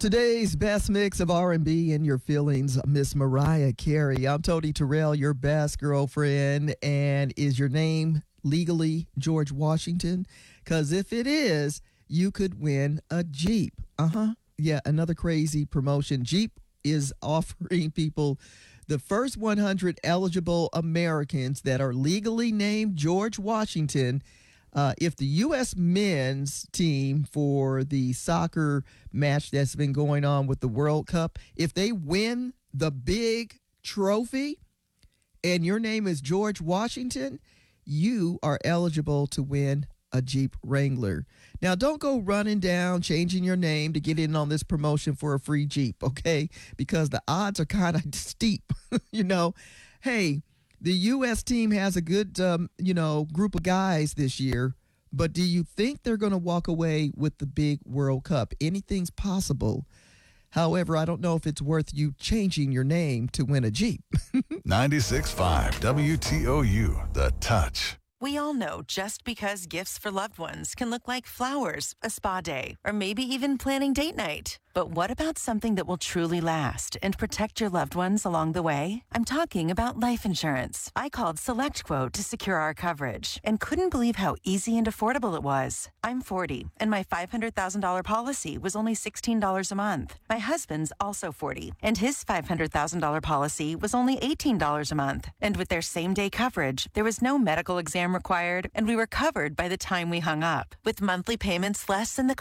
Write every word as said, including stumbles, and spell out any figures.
Today's best mix of R and B and your feelings, Miss Mariah Carey. I'm Tony Terrell, your best girlfriend. And is your name legally George Washington? Because if it is, you could win a Jeep. Uh-huh. Yeah, another crazy promotion. Jeep is offering people the first one hundred eligible Americans that are legally named George Washington. Uh, if the U S men's team for the soccer match that's been going on with the World Cup, if they win the big trophy and your name is George Washington, you are eligible to win a Jeep Wrangler. Now, don't go running down, changing your name to get in on this promotion for a free Jeep, okay? Because the odds are kind of steep, you know. Hey, the U S team has a good, um, you know, group of guys this year, but do you think they're going to walk away with the big World Cup? Anything's possible. However, I don't know if it's worth you changing your name to win a Jeep. ninety-six point five W T O U, The Touch. We all know just because gifts for loved ones can look like flowers, a spa day, or maybe even planning date night. But what about something that will truly last and protect your loved ones along the way? I'm talking about life insurance. I called SelectQuote to secure our coverage and couldn't believe how easy and affordable it was. I'm forty, and my five hundred thousand dollars policy was only sixteen dollars a month. My husband's also forty, and his five hundred thousand dollars policy was only eighteen dollars a month. And with their same-day coverage, there was no medical exam required, and we were covered by the time we hung up. With monthly payments less than the